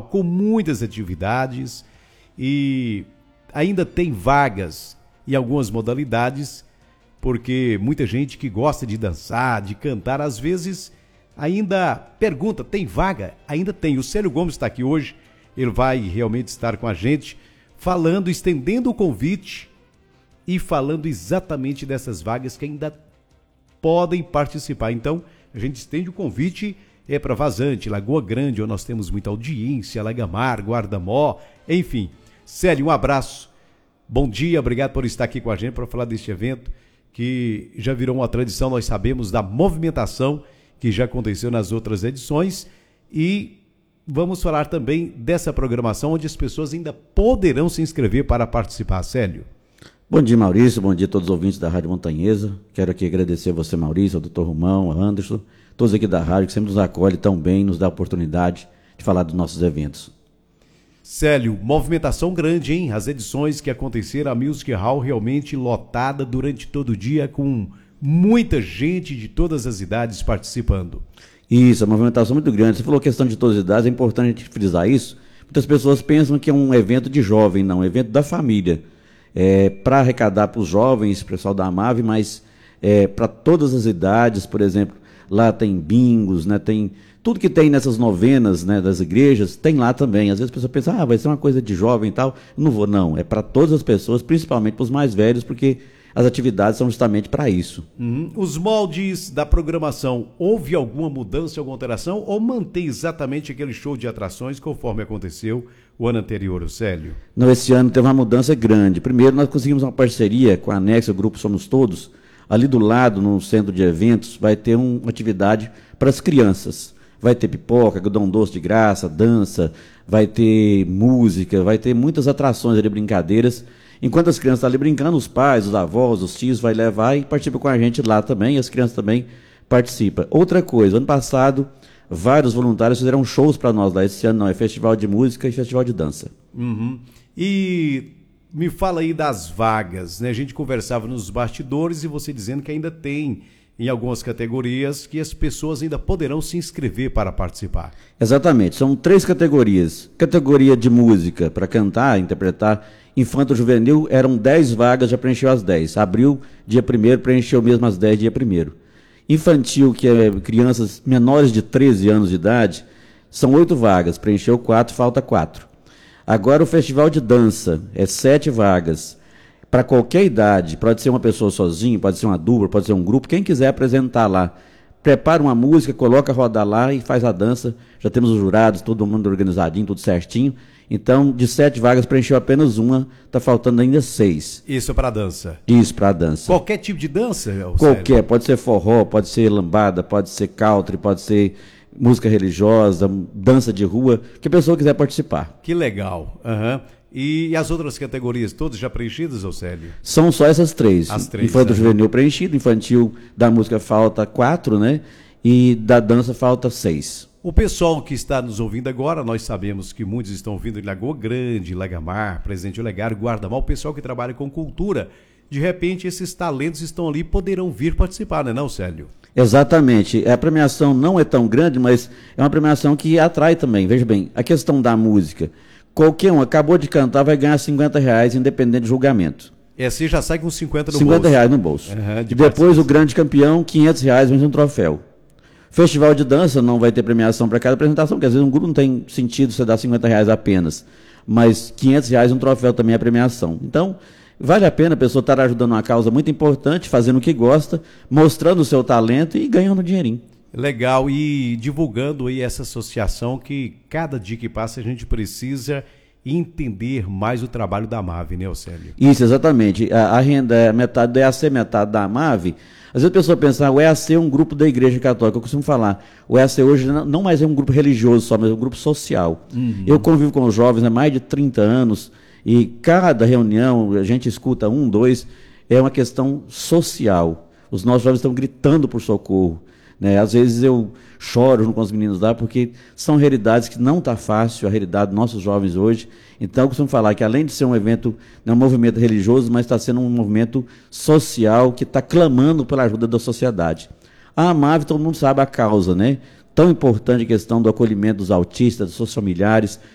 com muitas atividades e ainda tem vagas em algumas modalidades, porque muita gente que gosta de dançar, de cantar, às vezes ainda pergunta, tem vaga? Ainda tem. O Célio Gomes está aqui hoje, ele vai realmente estar com a gente, falando, estendendo o convite e falando exatamente dessas vagas que ainda podem participar. Então, a gente estende o convite para Vazante, Lagoa Grande, onde nós temos muita audiência, Lagamar, Guardamó, enfim. Célio, um abraço, bom dia, obrigado por estar aqui com a gente para falar deste evento que já virou uma tradição. Nós sabemos da movimentação que já aconteceu nas outras edições e vamos falar também dessa programação onde as pessoas ainda poderão se inscrever para participar. Célio. Bom dia, Maurício, bom dia a todos os ouvintes da Rádio Montanhesa. Quero aqui agradecer a você, Maurício, ao Dr. Romão, ao Anderson, todos aqui da rádio que sempre nos acolhem tão bem, nos dá a oportunidade de falar dos nossos eventos. Célio, movimentação grande, hein? As edições que aconteceram, a Music Hall realmente lotada durante todo o dia, com muita gente de todas as idades participando. Isso, a movimentação é muito grande. Você falou questão de todas as idades, é importante a gente frisar isso. Muitas pessoas pensam que é um evento de jovem, não, é um evento da família. Para arrecadar para os jovens, pessoal da AMAV, mas para todas as idades, por exemplo, lá tem bingos, né, tem tudo que tem nessas novenas, né, das igrejas, tem lá também. Às vezes a pessoa pensa, vai ser uma coisa de jovem e tal. Não vou, não. É para todas as pessoas, principalmente para os mais velhos, porque as atividades são justamente para isso. Os moldes da programação, houve alguma mudança, alguma alteração, ou mantém exatamente aquele show de atrações conforme aconteceu o ano anterior, o Célio? Não, esse ano teve uma mudança grande. Primeiro, nós conseguimos uma parceria com a Anexa, o Grupo Somos Todos. Ali do lado, no centro de eventos, vai ter uma atividade para as crianças. Vai ter pipoca, algodão doce de graça, dança, vai ter música, vai ter muitas atrações ali, brincadeiras. Enquanto as crianças estão ali brincando, os pais, os avós, os tios vai levar e participa com a gente lá também, e as crianças também participam. Outra coisa, ano passado, vários voluntários fizeram shows para nós lá. Esse ano não, é festival de música e festival de dança. E me fala aí das vagas, né? A gente conversava nos bastidores e você dizendo que ainda tem em algumas categorias que as pessoas ainda poderão se inscrever para participar. Exatamente, são 3 categorias. Categoria de música, para cantar, interpretar. Infanto-juvenil, eram 10 vagas, já preencheu as 10. Abril, dia 1º, preencheu mesmo as 10, dia 1º. Infantil, que é crianças menores de 13 anos de idade, são 8 vagas, preencheu 4, falta 4. Agora o festival de dança, 7 vagas. Para qualquer idade, pode ser uma pessoa sozinha, pode ser uma dupla, pode ser um grupo, quem quiser apresentar lá. Prepara uma música, coloca a rodar lá e faz a dança. Já temos os jurados, todo mundo organizadinho, tudo certinho. Então, de 7 vagas, preencheu apenas uma, está faltando ainda 6. Isso é para dança? Isso, para dança. Qualquer tipo de dança? Qualquer, pode ser forró, pode ser lambada, pode ser country, pode ser música religiosa, dança de rua, que a pessoa quiser participar. Que legal. E as outras categorias, todas já preenchidas, Célio? São só essas 3. As 3. Infanto-juvenil preenchido, infantil da música falta 4, né? E da dança falta 6. O pessoal que está nos ouvindo agora, nós sabemos que muitos estão ouvindo em Lagoa Grande, Lagamar, Presidente Olegário, Guardamar, o pessoal que trabalha com cultura. De repente, esses talentos estão ali e poderão vir participar, não é não, Célio? Exatamente. A premiação não é tão grande, mas é uma premiação que atrai também. Veja bem, a questão da música. Qualquer um acabou de cantar vai ganhar R$50, independente de julgamento. Você já sai com 50 no bolso. R$50 no bolso. Depois o grande campeão, R$500, vem um troféu. Festival de dança não vai ter premiação para cada apresentação, porque às vezes um grupo não tem sentido você dar R$50 apenas. Mas R$500 um troféu também é premiação. Então, vale a pena a pessoa estar ajudando uma causa muito importante, fazendo o que gosta, mostrando o seu talento e ganhando dinheirinho. Legal, e divulgando aí essa associação que cada dia que passa a gente precisa entender mais o trabalho da AMAV, né, Célio? Isso, exatamente. A renda é metade do EAC, metade da AMAV. Às vezes a pessoa pensa, o EAC é um grupo da Igreja Católica. Eu costumo falar, o EAC hoje não mais é um grupo religioso só, mas é um grupo social. Eu convivo com os jovens há mais de 30 anos e cada reunião, a gente escuta 1, 2, é uma questão social. Os nossos jovens estão gritando por socorro. Né? Às vezes eu choro junto com os meninos lá, porque são realidades que não está fácil, a realidade dos nossos jovens hoje. Então eu costumo falar que além de ser um evento, não é um movimento religioso, mas está sendo um movimento social que está clamando pela ajuda da sociedade. A AMAV, todo mundo sabe a causa, né? Tão importante a questão do acolhimento dos autistas, dos seus familiares,